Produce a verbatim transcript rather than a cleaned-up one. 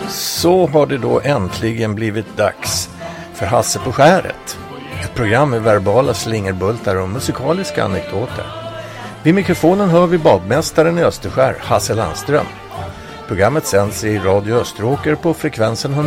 Så har det då äntligen blivit dags för Hasse på skäret. Ett program med verbala slingerbultar och musikaliska anekdoter. Vid mikrofonen hör vi badmästaren i Österskär, Hasse Landström. Programmet sänds i Radio Österåker på frekvensen